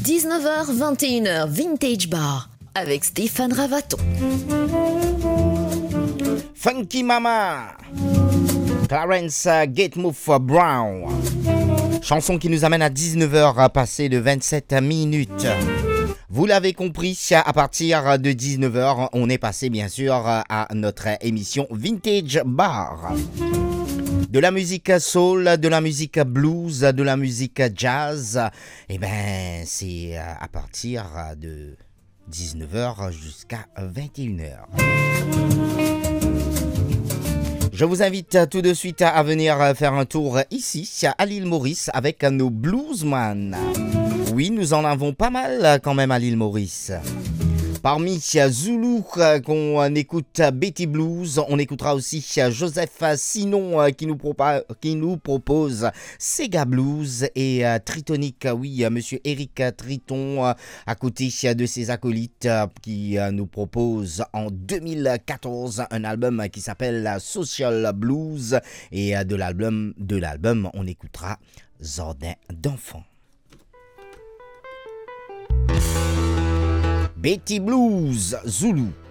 19h, 21h, Vintage Bar avec Stéphane Ravaton. Funky Mama, Clarence Gatemouth Brown. Chanson qui nous amène à 19h passé de 27 minutes. Vous l'avez compris, à partir de 19h, on est passé bien sûr à notre émission Vintage Bar. De la musique soul, de la musique blues, de la musique jazz. Eh ben, c'est à partir de 19h jusqu'à 21h. Je vous invite tout de suite à venir faire un tour ici, à l'île Maurice, avec nos bluesman. Oui, nous en avons pas mal quand même à l'île Maurice. Parmi Zulu qu'on écoute Betty Blues, on écoutera aussi Joseph Sinon qui nous propose Sega Blues et Tritonic, oui, monsieur Eric Triton à côté de ses acolytes qui nous propose en 2014 un album qui s'appelle Social Blues et de l'album on écoutera Jardin d'enfants. Betty Blues, Zulu.